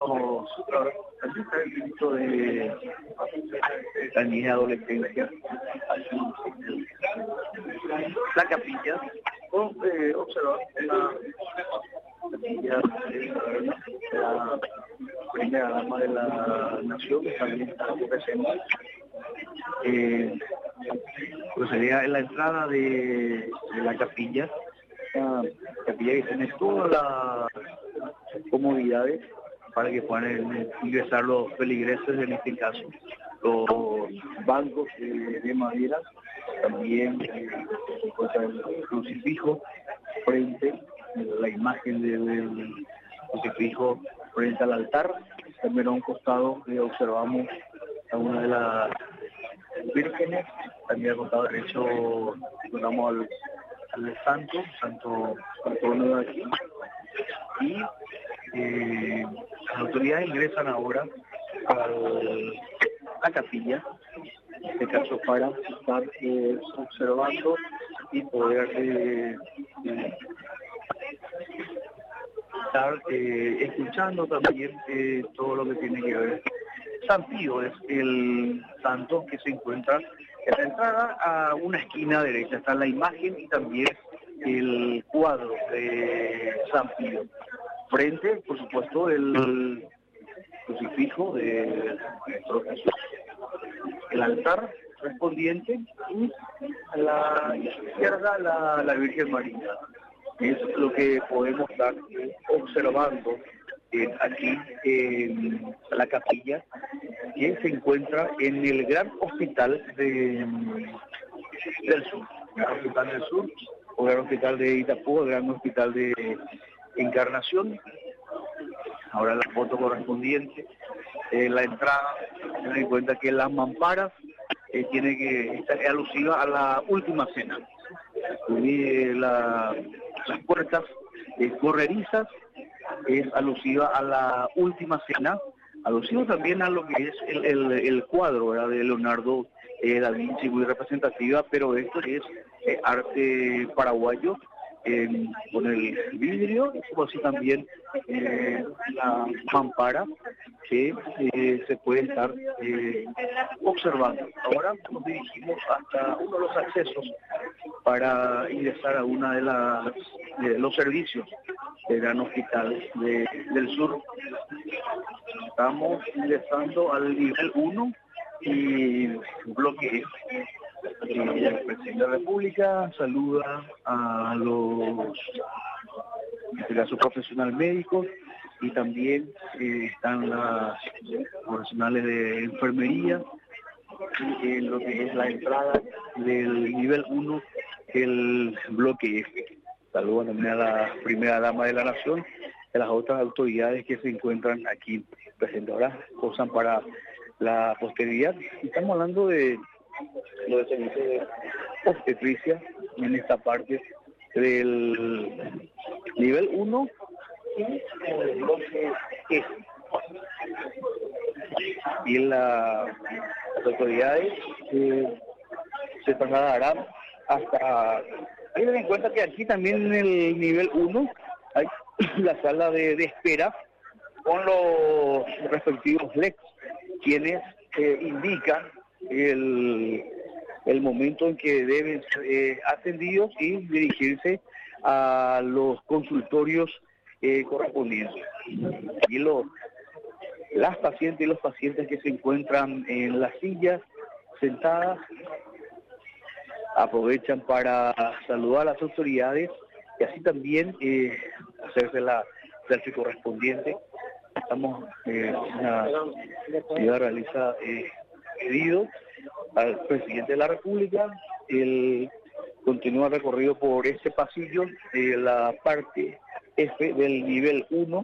tenemos aquí está el grito de la niña de adolescencia, la capilla, observar una capilla de la primera dama de la nación, que también está presente. Pues sería en la entrada de la capilla, una capilla que tiene todas las comodidades para que puedan ingresar los feligreses, en este caso los bancos de madera, también se encuentra el crucifijo frente a la imagen del crucifijo frente al altar. También a un costado observamos a una de las vírgenes, también al costado derecho encontramos al santo patrono de aquí, y las autoridades ingresan ahora a la capilla, en este caso para estar observando y poder estar escuchando también todo lo que tiene que ver. San Pío es el santo que se encuentra en la entrada a una esquina derecha. Está la imagen y también el cuadro de San Pío. Frente, por supuesto, el crucifijo de nuestro Jesús, el altar correspondiente, y a la izquierda la Virgen María. Es lo que podemos estar observando aquí en la capilla, que se encuentra en el Gran Hospital del Sur, Gran Hospital del Sur, o Gran Hospital de Itapú, o Gran Hospital de Encarnación. Ahora la foto correspondiente, la entrada, ten en cuenta que las mamparas tiene que estar alusiva a la última cena. Las puertas corredizas es alusiva a la última cena, alusivo también a lo que es el cuadro, ¿verdad?, de Leonardo da Vinci, muy representativa, pero esto es arte paraguayo, con el vidrio, como así también la mampara que se puede estar observando. Ahora nos dirigimos hasta uno de los accesos para ingresar a una de los servicios del Gran Hospital del Sur. Estamos ingresando al nivel 1 y bloque F. El presidente de la República saluda a los, en este caso, profesionales médicos, y también están las profesionales de enfermería, y en lo que es la entrada del nivel 1, el bloque F. Saludan también a la primera dama de la nación, y a las otras autoridades que se encuentran aquí presentes. Ahora posan para la posteridad. Estamos hablando de lo de servicio de obstetricia en esta parte del nivel 1 y el bloque F. Y las autoridades se trasladarán hasta... Hay que tener en cuenta que aquí también en el nivel 1 hay la sala de espera con los respectivos LECs, quienes indican el momento en que deben ser atendidos y dirigirse a los consultorios correspondientes. Y las pacientes y los pacientes que se encuentran en las sillas sentadas aprovechan para saludar a las autoridades y así también hacerse la selfie correspondiente. Estamos una ciudad realiza pedido al presidente de la República. Él continúa el recorrido por este pasillo de la parte F del nivel 1.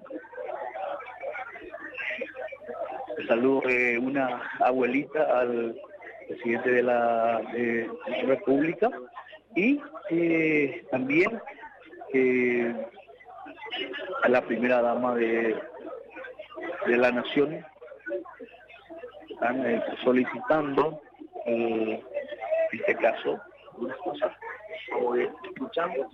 Saludo una abuelita al presidente de la República y también a la primera dama de la nación. Están solicitando, en este caso, unas cosas. Escuchamos.